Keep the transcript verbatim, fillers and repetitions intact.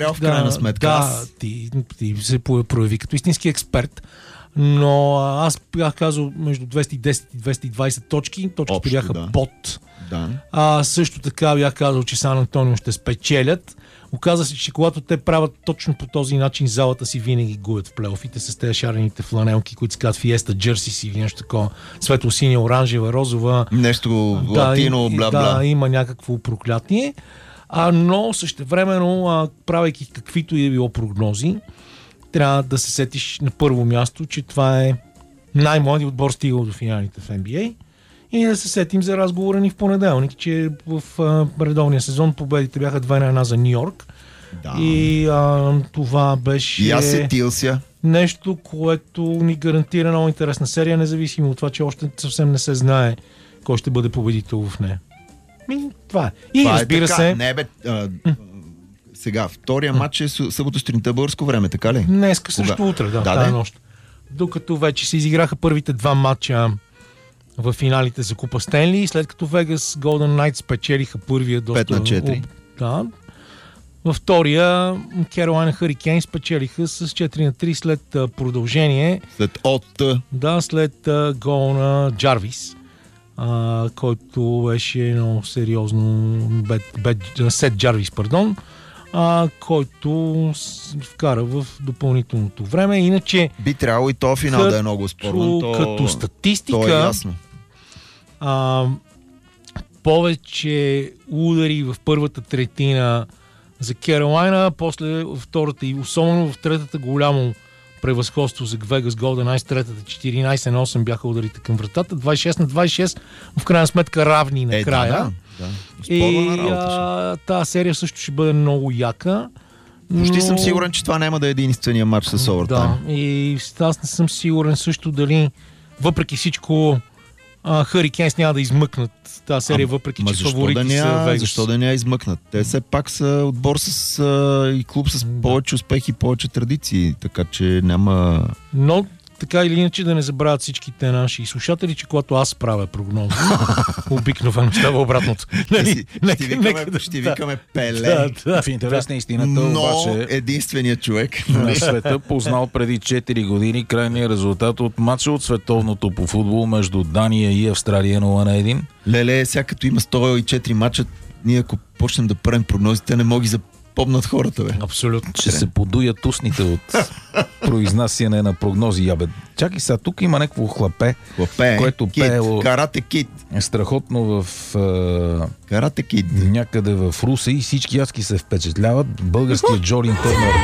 разбрал в крайна сметка. Да, аз... ти, ти се прояви като истински експерт. Но аз бях казал между двеста и десет и двеста и двайсет точки. Точките Общо, бяха да. под. Да. А, също така бях казал, че Сан Антонио ще спечелят. Оказа се, че когато те правят точно по този начин, залата си винаги губят в плейофите с тези шарените фланелки, които се казват Фиеста Джерси си или нещо такова. Светло-синя, оранжева, розова. Нещо да, латино, бла-бла. Да, има някакво проклятие. А, но същевременно, а, правейки каквито и е било прогнози, трябва да се сетиш на първо място, че това е най-младият отбор стигал до финалите в Н Б А. И да се сетим за разговора ни в понеделник, че в а, редовния сезон победите бяха две на една за Ню Йорк. Да. И а, това беше И аз сетил ся. нещо, което ни гарантира много интересна серия, независимо от това, че още съвсем не се знае кой ще бъде победител в нея. И това е. И това разбира е така. се... Не бе, а, сега, втория матч е събота сутринта българско време, така ли? Днеска също утре, да, да, тази нощ. Докато вече се изиграха първите два матча в финалите за Купа Стенли, след като Vegas Golden Knights спечелиха първия доста... пет на четири. Да. Във втория Carolina Hurricanes спечелиха с четири на три след продължение. След от... Да, след гол на Джарвис, а, който беше много сериозно... Бед, бед, Сет Джарвис, пардон, а, който вкара в допълнителното време. Иначе... Би трябвало и то финал да е много спорно. То, като статистика... То е ясно. А, повече удари в първата третина за Керолайна, после втората и особено в третата голямо превъзходство за Vegas Golden Knights, третата четиринайсет на осем бяха ударите към вратата, двайсет и шест на двайсет и шест, в крайна сметка равни накрая. Е, да, да. Да. И тази серия също ще бъде много яка. Почти но... съм сигурен, че това няма да е единствения матч с овертайм. Да, и аз не съм сигурен също дали въпреки всичко Hurricanes няма да измъкнат тази серия, а, въпреки че фаворити да са Vegas. Защо да не я измъкнат? Те все пак са отбор с а, и клуб с да. повече успехи и повече традиции, така че няма... Но така или иначе да не забравят всичките наши слушатели, че когато аз правя прогнози, обикновено става обратното. Ще, ще викаме, да, ще викаме Пеле. Да, да, в интерес на истината, но обаче единственият човек на света познал преди четири години крайния резултат от матча от световното по футбол между Дания и Австралия нула на едно. Леле, сега като има сто и четири матча, ние ако почнем да правим прогнозите, не мога за помнат хората, бе. Абсолютно. Ще се подуят устните от произнасяне на прогнози. Ябе, чакай сега, тук има някакво хлапе, хлапе което кит, пеело... Карате Кид. Е страхотно в... Е... Карате Кид. Някъде в Русе и всички яски се впечатляват. Българският Джорин Търнър